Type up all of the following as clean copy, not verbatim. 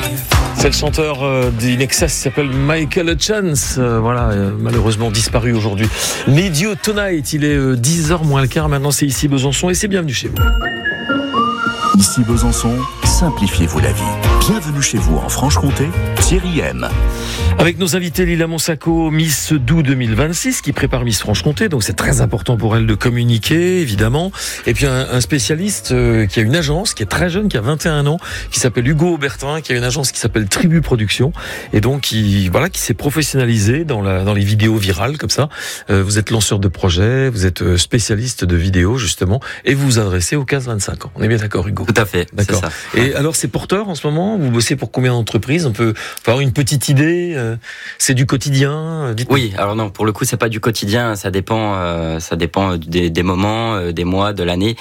C'est le chanteur d'Inexcess qui s'appelle Michael Hutchence, malheureusement disparu aujourd'hui. Need You Tonight, il est 10h moins le quart, maintenant c'est ici Besançon et c'est bienvenue chez vous. Ici Besançon, simplifiez-vous la vie. Bienvenue chez vous en Franche-Comté, Thierry M. Avec nos invités Lila Monsacco, Miss Doux 2026, qui prépare Miss Franche-Comté, donc c'est très important pour elle de communiquer, évidemment. Et puis un spécialiste qui a une agence, qui est très jeune, qui a 21 ans, qui s'appelle Hugo Aubertin, qui a une agence qui s'appelle Tribu Production, et donc qui s'est professionnalisé dans les vidéos virales, comme ça. Vous êtes lanceur de projet, vous êtes spécialiste de vidéos, justement, et vous vous adressez aux 15-25 ans. On est bien d'accord, Hugo? Tout à fait, d'accord. C'est ça. Et alors, c'est porteur en ce moment? Vous bossez pour combien d'entreprises? On peut avoir une petite idée? C'est du quotidien? Dites-moi. Oui, alors non, pour le coup, c'est pas du quotidien. Ça dépend des moments, des mois, de l'année.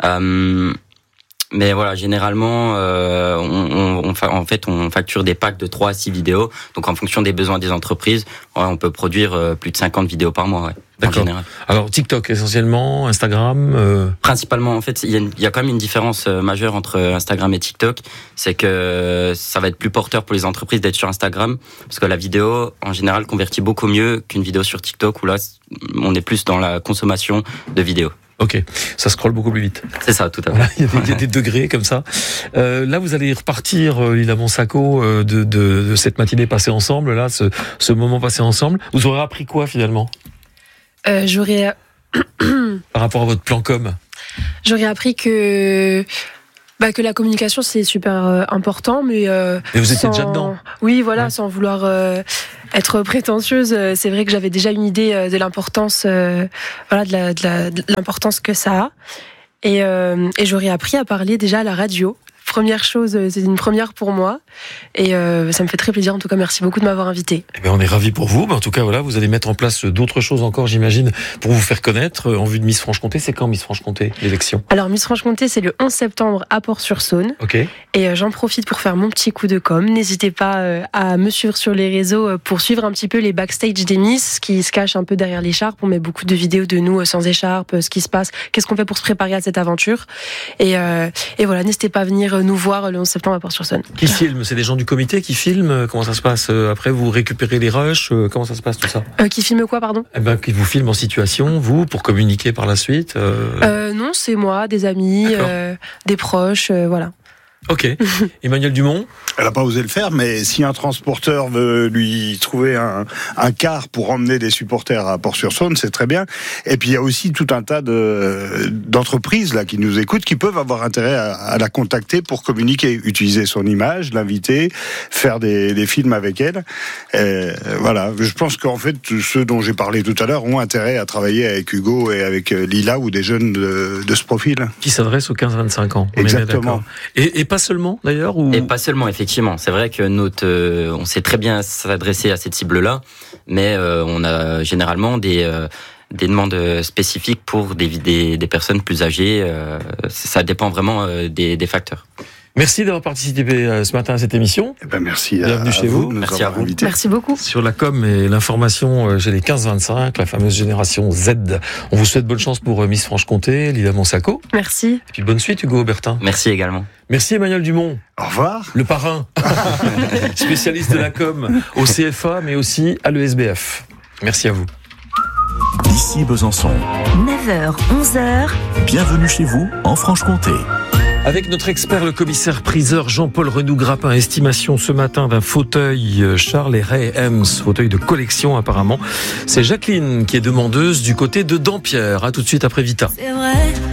Mais voilà, généralement, on facture des packs de 3 à 6 vidéos. Donc, en fonction des besoins des entreprises, on peut produire plus de 50 vidéos par mois, ouais. D'accord. En général. Alors, TikTok essentiellement, Instagram Principalement, en fait, il y a quand même une différence majeure entre Instagram et TikTok. C'est que ça va être plus porteur pour les entreprises d'être sur Instagram. Parce que la vidéo, en général, convertit beaucoup mieux qu'une vidéo sur TikTok où là, on est plus dans la consommation de vidéos. Ok, ça scrolle beaucoup plus vite. C'est ça, tout à fait. Voilà, il y a des degrés comme ça. Là, vous allez repartir, Lila Monsacco, de cette matinée passée ensemble, là, ce moment passé ensemble. Vous aurez appris quoi finalement J'aurais par rapport à votre plan com? J'aurais appris que la communication c'est super important, mais et vous étiez déjà dedans? Oui, voilà, ouais. Sans vouloir être prétentieuse, c'est vrai que j'avais déjà une idée de l'importance, de l'importance que ça a, et j'aurais appris à parler déjà à la radio. Première chose, c'est une première pour moi, et ça me fait très plaisir. En tout cas, merci beaucoup de m'avoir invité. Eh bien, on est ravis pour vous. En tout cas, voilà, vous allez mettre en place d'autres choses encore, j'imagine, pour vous faire connaître en vue de Miss Franche-Comté. C'est quand Miss Franche-Comté, l'élection? Alors, Miss Franche-Comté, c'est le 11 septembre à Port-sur-Saône. Ok. Et j'en profite pour faire mon petit coup de com'. N'hésitez pas à me suivre sur les réseaux pour suivre un petit peu les backstage des Miss, qui se cachent un peu derrière l'écharpe. On met beaucoup de vidéos de nous sans écharpe, ce qui se passe, qu'est-ce qu'on fait pour se préparer à cette aventure. Et voilà, n'hésitez pas à venir nous voir le 11 septembre à Port-sur-Saône. Qui filme? C'est des gens du comité qui filment? Comment ça se passe? Après, vous récupérez les rushs? Comment ça se passe tout ça? Qui filme quoi, pardon? Qui vous filment en situation, vous, pour communiquer par la suite? Non, c'est moi, des amis, des proches, voilà. Ok. Emmanuel Dumont? Elle n'a pas osé le faire, mais si un transporteur veut lui trouver un car pour emmener des supporters à Port-sur-Saône, c'est très bien. Et puis il y a aussi tout un tas d'entreprises là qui nous écoutent, qui peuvent avoir intérêt à la contacter pour communiquer, utiliser son image, l'inviter, faire des films avec elle. Voilà, je pense qu'en fait ceux dont j'ai parlé tout à l'heure ont intérêt à travailler avec Hugo et avec Lila ou des jeunes de ce profil. Qui s'adressent aux 15-25 ans. Exactement. Et pas seulement d'ailleurs ou... Et pas seulement, effectivement. C'est vrai que on sait très bien s'adresser à cette cible-là, mais on a généralement des demandes spécifiques pour des personnes plus âgées. Ça dépend vraiment des facteurs. Merci d'avoir participé ce matin à cette émission. Eh ben merci. Bienvenue chez vous. Merci à vous. Invité. Merci beaucoup. Sur la com et l'information chez les 15-25, la fameuse génération Z. On vous souhaite bonne chance pour Miss Franche-Comté, Lila Monsacco. Merci. Et puis bonne suite, Hugo Aubertin. Merci également. Merci Emmanuel Dumont. Au revoir. Le parrain, spécialiste de la com au CFA, mais aussi à l'ESBF. Merci à vous. Ici Besançon, 9h, 11h. bienvenue chez vous en Franche-Comté. Avec notre expert, le commissaire priseur Jean-Paul Renou-Grappin, estimation ce matin d'un fauteuil Charles et Ray Hems, fauteuil de collection apparemment. C'est Jacqueline qui est demandeuse du côté de Dampierre. À tout de suite après Vita. C'est vrai.